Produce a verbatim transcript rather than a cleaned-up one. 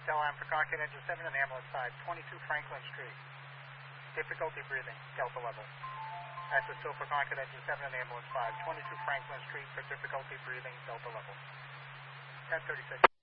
Delheim for Concord Engine seven and Ambulance five, twenty-two Franklin Street. Difficulty breathing, Delta level. Access two for Concord Engine seven and Ambulance five, twenty-two Franklin Street for difficulty breathing, Delta level. ten thirty-six.